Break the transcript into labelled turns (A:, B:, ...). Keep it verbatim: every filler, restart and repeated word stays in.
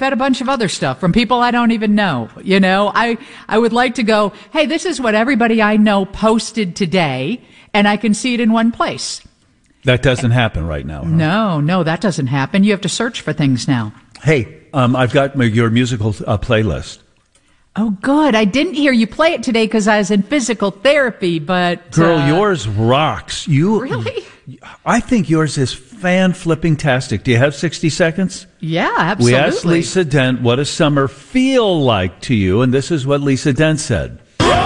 A: bet a bunch of other stuff from people I don't even know. You know, I, I would like to go, hey, this is what everybody I know posted today, and I can see it in one place.
B: That doesn't happen right now. Huh?
A: No, no, that doesn't happen. You have to search for things now.
B: Hey, um, I've got my, your musical uh, playlist.
A: Oh, good. I didn't hear you play it today because I was in physical therapy, but...
B: Girl,
A: uh,
B: yours rocks. You
A: Really?
B: I think yours is fan-flipping-tastic. Do you have sixty seconds?
A: Yeah, absolutely.
B: We asked Lisa Dent, what does summer feel like to you? And this is what Lisa Dent said.